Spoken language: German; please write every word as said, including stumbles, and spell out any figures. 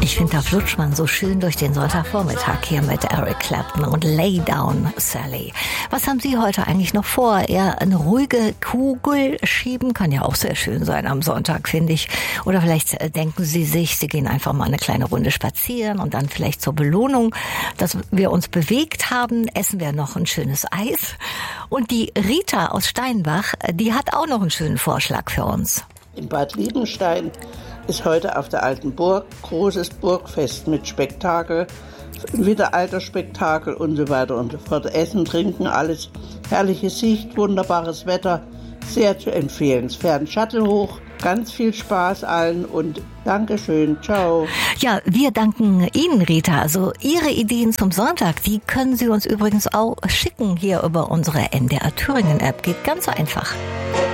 Ich finde, da flutscht man so schön durch den Sonntagvormittag hier mit Eric Clapton und Lay Down Sally. Was haben Sie heute eigentlich noch vor? Eher eine ruhige Kugel schieben? Kann ja auch sehr schön sein am Sonntag, finde ich. Oder vielleicht denken Sie sich, Sie gehen einfach mal eine kleine Runde spazieren und dann vielleicht zur Belohnung, dass wir uns bewegt haben, essen wir noch ein schönes Eis. Und die Rita aus Steinbach, die hat auch noch einen schönen Vorschlag für uns. In Bad Liebenstein ist heute auf der Alten Burg großes Burgfest mit Spektakel, Mittelalterspektakel und so weiter und so fort. Essen, Trinken, alles herrliche Sicht, wunderbares Wetter, sehr zu empfehlen. Es fährt ein Shuttle hoch, ganz viel Spaß allen und Dankeschön, ciao. Ja, wir danken Ihnen, Rita. Also Ihre Ideen zum Sonntag, die können Sie uns übrigens auch schicken hier über unsere N D R Thüringen App. Geht ganz so einfach.